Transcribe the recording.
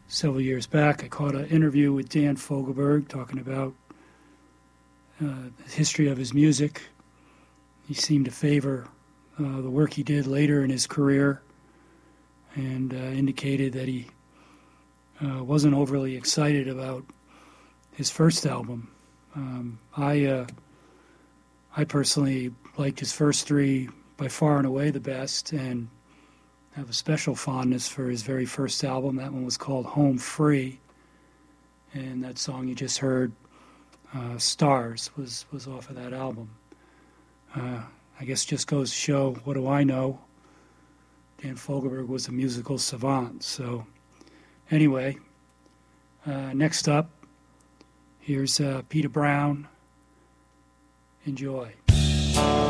several years back, I caught an interview with Dan Fogelberg talking about the history of his music. He seemed to favor the work he did later in his career and indicated that he wasn't overly excited about his first album. I personally liked his first three by far and away the best, and have a special fondness for his very first album. That one was called Home Free, and that song you just heard, Stars, was off of that album. I guess just goes to show, what do I know? Dan Fogelberg was a musical savant. So anyway, next up, here's Peter Brown. Enjoy.